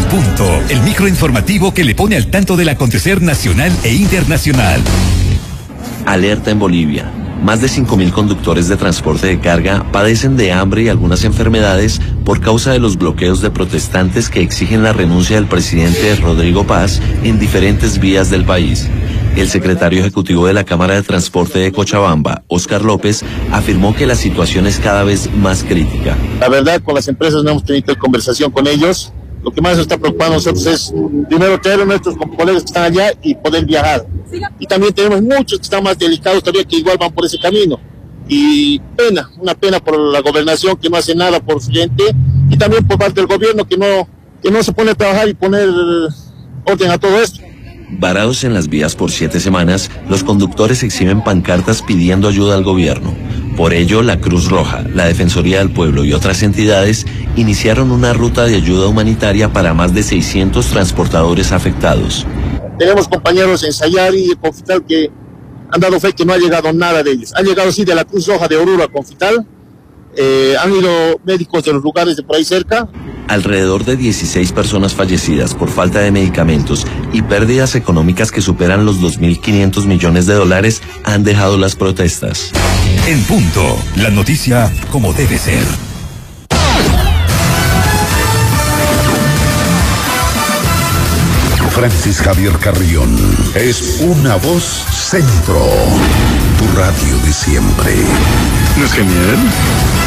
Punto, el microinformativo que le pone al tanto del acontecer nacional e internacional. Alerta en Bolivia. Más de 5.000 conductores de transporte de carga padecen de hambre y algunas enfermedades por causa de los bloqueos de protestantes que exigen la renuncia del presidente Rodrigo Paz en diferentes vías del país. El secretario ejecutivo de la Cámara de Transporte de Cochabamba, Óscar López, afirmó que la situación es cada vez más crítica. La verdad, con las empresas no hemos tenido conversación con ellos. Lo que más nos está preocupando a nosotros es, primero, traer a nuestros colegas que están allá y poder viajar. Y también tenemos muchos que están más delicados todavía, que igual van por ese camino. Y una pena por la gobernación que no hace nada por su gente, y también por parte del gobierno que no se pone a trabajar y poner orden a todo esto. Varados en las vías por 7 semanas, los conductores exhiben pancartas pidiendo ayuda al gobierno. Por ello, la Cruz Roja, la Defensoría del Pueblo y otras entidades iniciaron una ruta de ayuda humanitaria para más de 600 transportadores afectados. Tenemos compañeros en Sayari y en Confital que han dado fe que no ha llegado nada de ellos. Han llegado sí de la Cruz Roja de Oruro a Confital. Han ido médicos de los lugares de por ahí cerca. Alrededor de 16 personas fallecidas por falta de medicamentos y pérdidas económicas que superan los 2.500 millones de dólares han dejado las protestas. En Punto, la noticia como debe ser. Francis Javier Carrión es una voz centro. Tu radio de siempre. ¿No es genial?